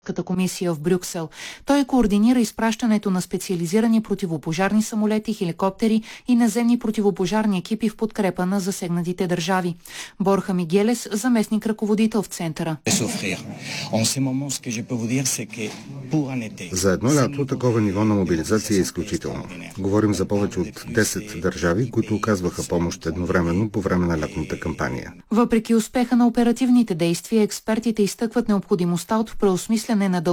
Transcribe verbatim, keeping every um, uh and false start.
комисия в Брюксел. Той координира изпращането на специализирани противопожарни самолети, хеликоптери и наземни противопожарни екипи в подкрепа на засегнатите държави. Борха Мигелес, заместник ръководител в центъра. За едно лято такова ниво на мобилизация е изключително. Говорим за повече от десет държави, които оказваха помощ едновременно по време на лятната кампания. Въпреки успеха на оперативните действия, експертите изтъкват необходимостта от преосмисляне на